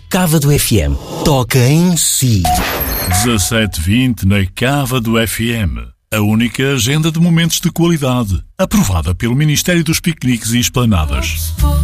Cava do FM. Toca em si. 17:20 na Cava do FM. A única agenda de momentos de qualidade, aprovada pelo Ministério dos Piqueniques e Esplanadas.